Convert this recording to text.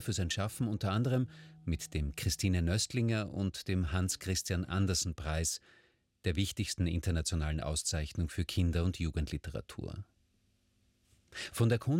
für sein Schaffen unter anderem mit dem Christine Nöstlinger und dem Hans-Christian Andersen-Preis, der wichtigsten internationalen Auszeichnung für Kinder- und Jugendliteratur. Von der Kunst